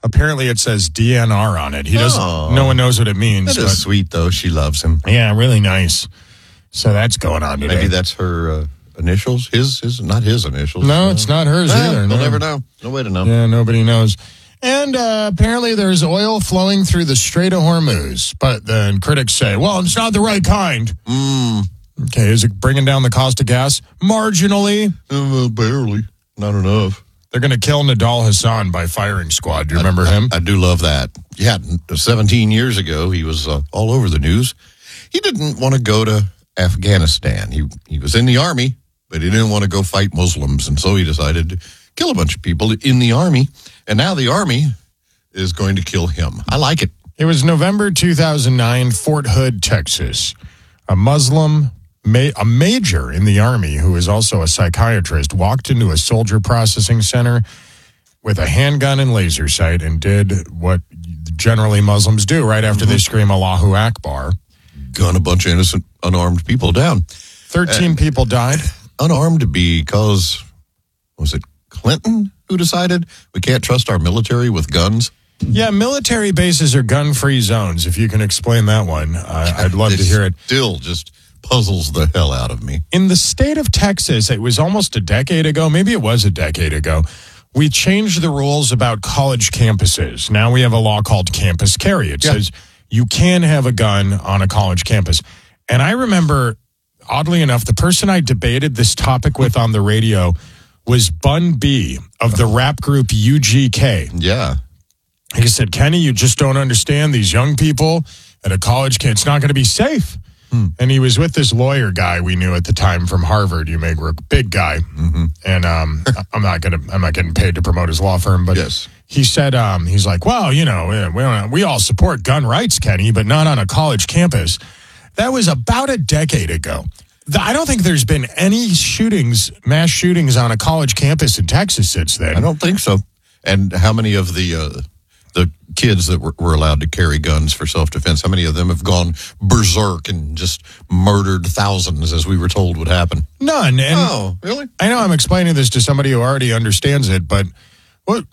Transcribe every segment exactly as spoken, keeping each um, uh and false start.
Apparently it says D N R on it. He doesn't. Oh. No one knows what it means. That is sweet, though. She loves him. Yeah, really nice. So that's going on today. Maybe that's her uh, initials. His, his, not his initials. No, it's not hers well, either. We'll no. never know. No way to know. Yeah, nobody knows. And uh, apparently there's oil flowing through the Strait of Hormuz. But then critics say, well, it's not the right kind. Mm. Okay, is it bringing down the cost of gas? Marginally. Uh, barely. Not enough. They're going to kill Nidal Hassan by firing squad. Do you remember I, him? I, I do love that. Yeah, seventeen years ago, he was uh, all over the news. He didn't want to go to Afghanistan. He he was in the army, but he didn't want to go fight Muslims, and so he decided to kill a bunch of people in the army, and now the army is going to kill him. I like it. It was November two thousand nine, Fort Hood, Texas. A Muslim, ma- a major in the army who is also a psychiatrist, walked into a soldier processing center with a handgun and laser sight and did what generally Muslims do right after mm-hmm. they scream Allahu Akbar. Gun a bunch of innocent, unarmed people down. Thirteen uh, people died. Unarmed because, was it Clinton who decided we can't trust our military with guns? Yeah, military bases are gun-free zones. If you can explain that one, uh, I'd love to hear it. Still just puzzles the hell out of me. In the state of Texas, it was almost a decade ago, maybe it was a decade ago, we changed the rules about college campuses. Now we have a law called campus carry. It yeah. says you can have a gun on a college campus. And I remember, oddly enough, the person I debated this topic with on the radio was Bun B of the rap group U G K. Yeah. He said, Kenny, you just don't understand these young people at a college camp. It's not going to be safe. Hmm. And he was with this lawyer guy we knew at the time from Harvard. You may work, big guy. Mm-hmm. And um, I'm not going to, I'm not getting paid to promote his law firm, but yes. he said, um, he's like, well, you know, we, don't, we all support gun rights, Kenny, but not on a college campus. That was about a decade ago. I don't think there's been any shootings, mass shootings on a college campus in Texas since then. I don't think so. And how many of the uh, the kids that were, were allowed to carry guns for self-defense, how many of them have gone berserk and just murdered thousands, as we were told would happen? None. And oh, really? I know I'm explaining this to somebody who already understands it, but what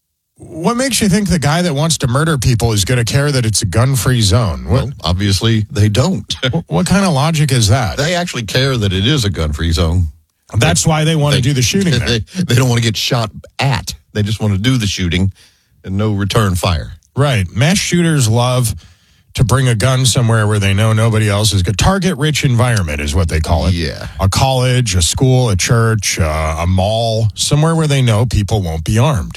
what makes you think the guy that wants to murder people is going to care that it's a gun-free zone? What, well, obviously they don't. What kind of logic is that? They actually care that it is a gun-free zone. That's why they want they, to do the shooting there. They, they don't want to get shot at. They just want to do the shooting and no return fire. Right. Mass shooters love to bring a gun somewhere where they know nobody else is good. Target-rich environment is what they call it. Yeah. A college, a school, a church, uh, a mall, somewhere where they know people won't be armed.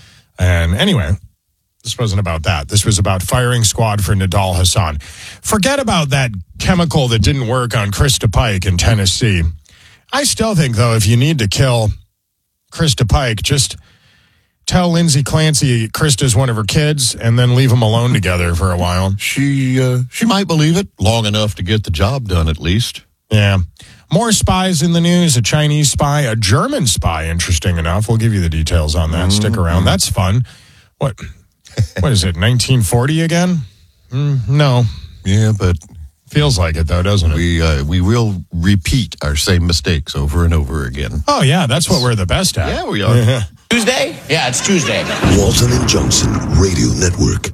And anyway, this wasn't about that. This was about firing squad for Nidal Hassan. Forget about that chemical that didn't work on Krista Pike in Tennessee. I still think, though, if you need to kill Krista Pike, just tell Lindsay Clancy Krista's one of her kids and then leave them alone together for a while. She uh, she might believe it long enough to get the job done, at least. Yeah. More spies in the news, a Chinese spy, a German spy, interesting enough. We'll give you the details on that. Mm-hmm. Stick around. That's fun. What What is it, nineteen forty again? Mm, no. Yeah, but... Feels like it, though, doesn't it? We uh, we will repeat our same mistakes over and over again. Oh, yeah, that's what we're the best at. Yeah, we are. Yeah. Tuesday? Yeah, it's Tuesday. Walton and Johnson Radio Network.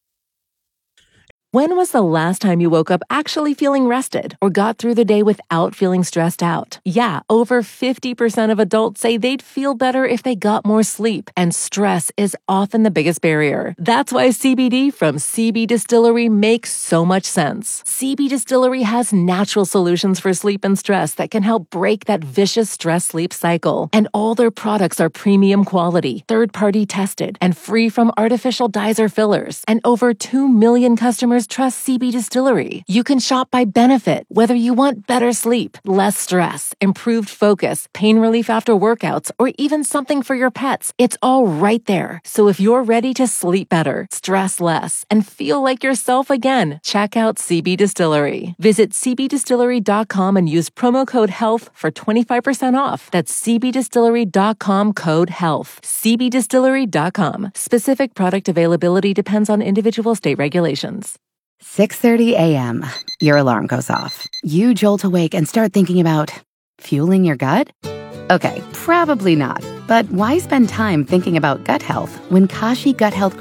When was the last time you woke up actually feeling rested or got through the day without feeling stressed out? Yeah, over fifty percent of adults say they'd feel better if they got more sleep, and stress is often the biggest barrier. That's why C B D from C B Distillery makes so much sense. C B Distillery has natural solutions for sleep and stress that can help break that vicious stress-sleep cycle. And all their products are premium quality, third-party tested, and free from artificial dyes or fillers. And over two million customers trust C B Distillery. You can shop by benefit, whether you want better sleep, less stress, improved focus, pain relief after workouts, or even something for your pets. It's all right there. So if you're ready to sleep better, stress less, and feel like yourself again, check out C B Distillery. Visit c b distillery dot com and use promo code HEALTH for twenty-five percent off. That's c b distillery dot com code HEALTH. c b distillery dot com. Specific product availability depends on individual state regulations. six thirty a.m. Your alarm goes off. You jolt awake and start thinking about fueling your gut? Okay, probably not. But why spend time thinking about gut health when Kashi Gut Health